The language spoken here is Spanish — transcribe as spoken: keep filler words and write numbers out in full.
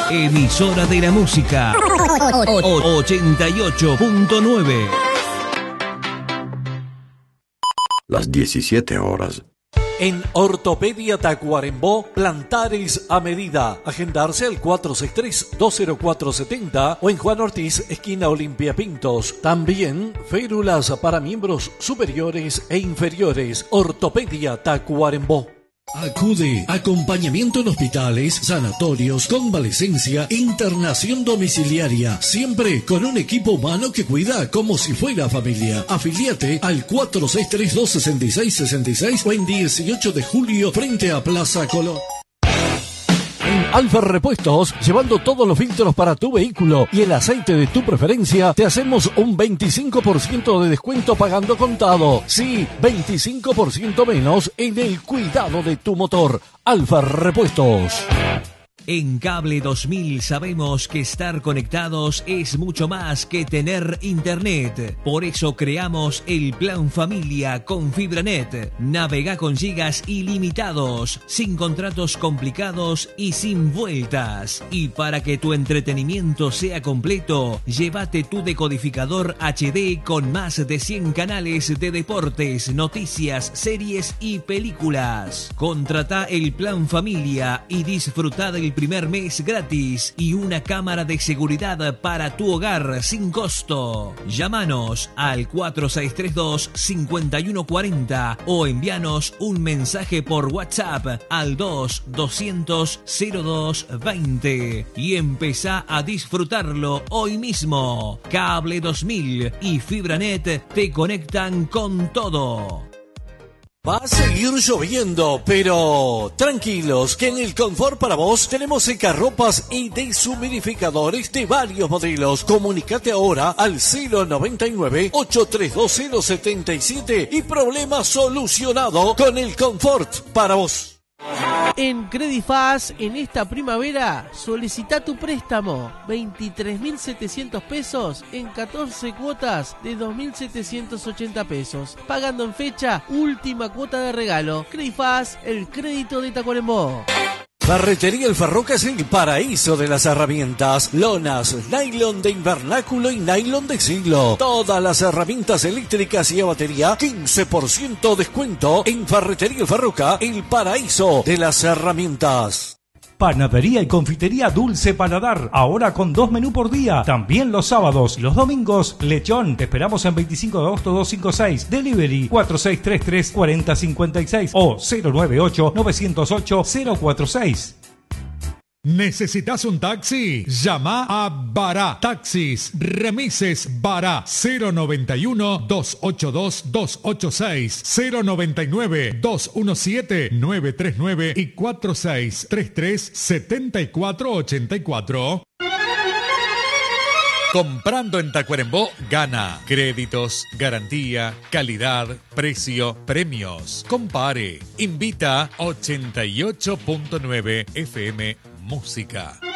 Emisora de la música ochenta y ocho punto nueve. Las diecisiete horas. En Ortopedia Tacuarembó, plantares a medida. Agendarse al cuatro seis tres, dos cero cuatro siete cero o en Juan Ortiz, esquina Olimpia Pintos. También férulas para miembros superiores e inferiores. Ortopedia Tacuarembó. Acude. Acompañamiento en hospitales, sanatorios, convalecencia, internación domiciliaria. Siempre con un equipo humano que cuida como si fuera familia. Afiliate al cuatro seis tres dos, seis seis seis seis o en dieciocho de julio frente a Plaza Colón. En Alfa Repuestos, llevando todos los filtros para tu vehículo y el aceite de tu preferencia, te hacemos un veinticinco por ciento de descuento pagando contado. Sí, veinticinco por ciento menos en el cuidado de tu motor. Alfa Repuestos. En Cable dos mil sabemos que estar conectados es mucho más que tener internet. Por eso creamos el Plan Familia con FibraNet. Navega con gigas ilimitados, sin contratos complicados y sin vueltas. Y para que tu entretenimiento sea completo, llévate tu decodificador H D con más de cien canales de deportes, noticias, series y películas. Contrata el Plan Familia y disfruta del primer mes gratis y una cámara de seguridad para tu hogar sin costo. Llámanos al cuatro seis tres dos, cinco uno cuatro cero o envíanos un mensaje por WhatsApp al dos doscientos cero dos veinte y empezá a disfrutarlo hoy mismo. Cable dos mil y FibraNet te conectan con todo. Va a seguir lloviendo, pero tranquilos, que en el Confort para vos tenemos secarropas y deshumidificadores de varios modelos. Comunicate ahora al cero noventa y nueve, ochocientos treinta y dos, cero setenta y siete y problema solucionado con el Confort para vos. En Credifaz, en esta primavera, solicita tu préstamo. veintitrés mil setecientos pesos en catorce cuotas de dos mil setecientos ochenta pesos. Pagando en fecha, última cuota de regalo. Credifaz, el crédito de Tacuarembó. Ferretería El Farroca es el paraíso de las herramientas. Lonas, nylon de invernáculo y nylon de siglo. Todas las herramientas eléctricas y a batería, quince por ciento descuento en Ferretería El Farroca, el paraíso de las herramientas. Panadería y confitería Dulce Paladar, ahora con dos menús por día, también los sábados, los domingos, lechón. Te esperamos en veinticinco de agosto doscientos cincuenta y seis, delivery cuatro seis tres tres, cuatro cero cinco seis o cero nueve ocho, nueve cero ocho, cero cuatro seis. ¿Necesitas un taxi? Llama a Bará Taxis Remises Bará cero noventa y uno, dos ochenta y dos, dos ochenta y seis, cero noventa y nueve, dos diecisiete, nueve treinta y nueve y cuatro seis tres tres, siete cuatro ocho cuatro. Comprando en Tacuarembó, gana. Créditos, garantía, calidad, precio, premios. Compare. Invita ochenta y ocho punto nueve F M Música.